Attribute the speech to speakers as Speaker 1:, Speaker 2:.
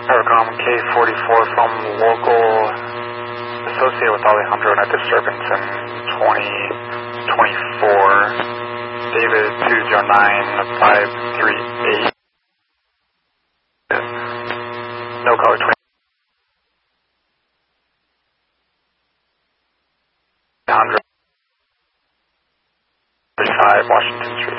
Speaker 1: Aerocom K44 from local associated with Alejandro in a disturbance in 2024. David 209538. No color 2035 Washington Street.